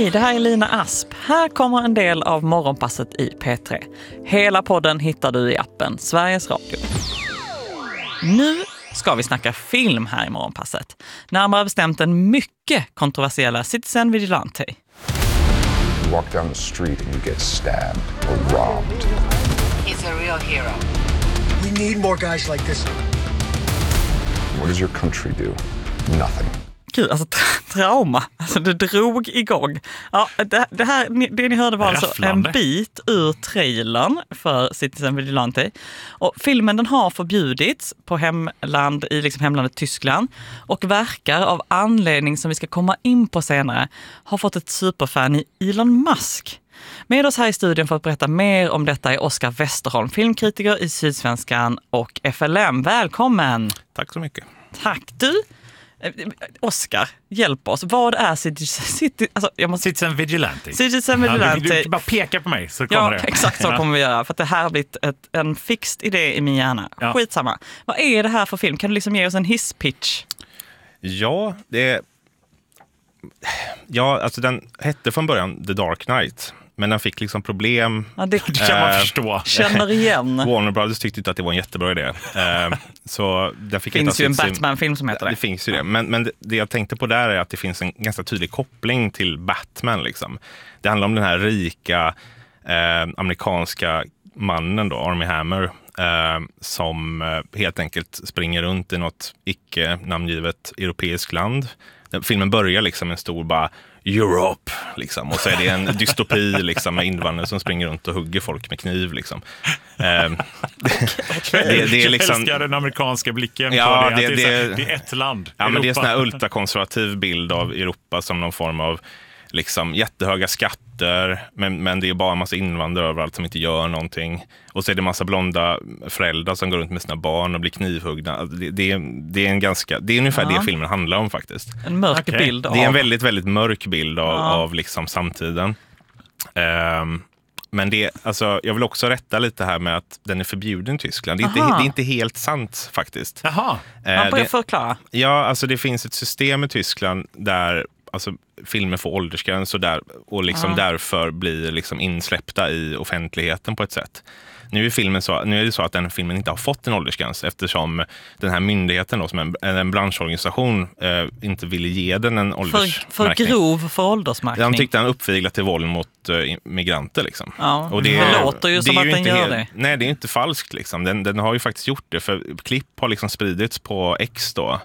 Hej, det här är Lina Asp. Här kommer en del av Morgonpasset i P3. Hela podden hittar du i appen Sveriges Radio. Nu ska vi snacka film här i Morgonpasset. Närmare bestämt en mycket kontroversiella Citizen Vigilante. You walk down the street and you get stabbed or robbed. He's a real hero. We need more guys like this. What does your country do? Nothing. Gud, alltså trauma. Alltså det drog igång. Ja, det ni hörde var alltså en bit ur trailern för Citizen Vigilante. Och filmen den har förbjudits på hemland, i liksom hemlandet Tyskland. Och verkar av anledning som vi ska komma in på senare har fått ett superfan i Elon Musk. Med oss här i studion för att berätta mer om detta är Oskar Westerholm, filmkritiker i Sydsvenskan och FLM. Välkommen! Tack så mycket. Tack. Du, Oskar, hjälp oss. Vad är Citizen Vigilante. Citizen Vigilante. Du bara peka på mig så kommer det. Ja, exakt så kommer vi göra. För att det här har blivit en fixed idé i min hjärna. Ja. Skitsamma. Vad är det här för film? Kan du liksom ge oss en hisspitch? Ja, alltså den hette från början The Dark Knight. Men den fick liksom problem. Ja, det kan man förstå. Känner igen. Warner Brothers tyckte inte att det var en jättebra idé. Så den fick finns ju en Batman-film som heter det. Det finns ju det. Men det jag tänkte på där är att det finns en ganska tydlig koppling till Batman. Liksom. Det handlar om den här rika amerikanska mannen då, Armie Hammer. Som helt enkelt springer runt i något icke-namngivet europeiskt land. Filmen börjar liksom en stor bara Europe liksom, och så är det en dystopi liksom, med invandrare som springer runt och hugger folk med kniv liksom. Det är liksom, jag älskar den amerikanska blicken på det. Det är ett land. Ja, men det är en sån här ultrakonservativ bild av Europa som någon form av liksom jättehöga skatter, men det är bara en massa invandrare överallt som inte gör någonting. Och så är det en massa blonda föräldrar som går runt med sina barn och blir knivhuggna. Det är ungefär det filmen handlar om faktiskt. En mörk bild av... Det är en väldigt, väldigt mörk bild av liksom samtiden. Men alltså, jag vill också rätta lite här med att den är förbjuden i Tyskland. Det är inte helt sant faktiskt. Jaha, man börjar förklara. Ja, alltså det finns ett system i Tyskland där alltså filmer får åldersgräns och liksom därför blir liksom insläppta i offentligheten på ett sätt. Nu är det så att den filmen inte har fått en åldersgräns eftersom den här myndigheten då, som en branschorganisation inte ville ge den en åldersmärkning. För grov för åldersmärkning. De tyckte han uppviglat till våld mot migranter liksom. Ja, och det låter ju som att den gör det. Nej, det är inte falskt liksom. Den har ju faktiskt gjort det, för klipp har liksom spridits på X då.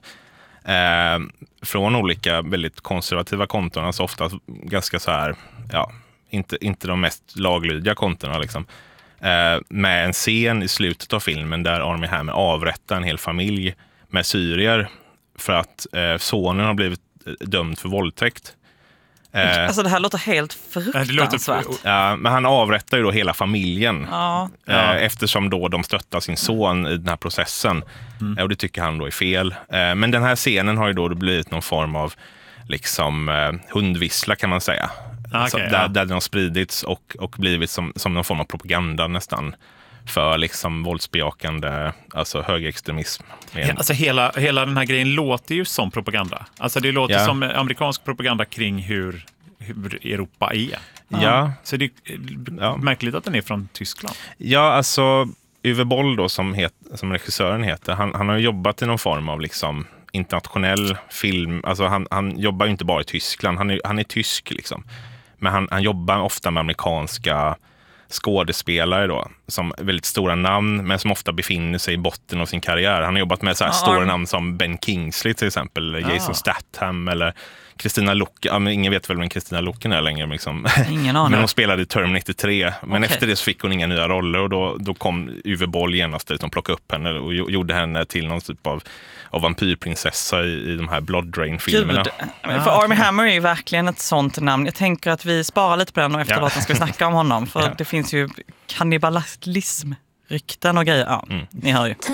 Från olika väldigt konservativa konton, alltså ofta ganska så här, ja, inte de mest laglydiga kontona liksom. Med en scen i slutet av filmen där Armie Hammer avrättar en hel familj med syrier för att sonen har blivit dömd för våldtäkt. Alltså det här låter helt fruktansvärt. Men han avrättar ju då hela familjen eftersom då de stöttar sin son i den här processen. Och det tycker han då är fel. Men den här scenen har ju då blivit någon form av liksom hundvissla kan man säga. Alltså, där den har spridits och blivit som någon form av propaganda nästan för liksom våldsbejakande, alltså högerextremism. Alltså hela den här grejen låter ju som propaganda. Alltså det låter som amerikansk propaganda kring hur Europa är. Ja. Så det är märkligt att den är från Tyskland. Ja, alltså Uwe Boll då som regissören heter, han har jobbat i någon form av liksom internationell film. Alltså han jobbar ju inte bara i Tyskland, han är tysk liksom. Men han jobbar ofta med amerikanska skådespelare då, som väldigt stora namn, men som ofta befinner sig i botten av sin karriär. Han har jobbat med så här stora namn som Ben Kingsley till exempel, Jason Statham eller Christina Loken. Ja, men ingen vet väl vem Christina Loken är längre liksom. Ingen aning. Men hon spelade i Terminator 3. Men efter det så fick hon inga nya roller och då kom Uwe Boll genast dit och plockade upp henne och gjorde henne till någon typ av vampyrprinsessa i de här Blood Drain-filmerna. För Armie Hammer är ju verkligen ett sånt namn. Jag tänker att vi sparar lite på den och efter låten ska vi snacka om honom. För det finns ju kannibalism, rykten och grejer. Ja, ni hör ju.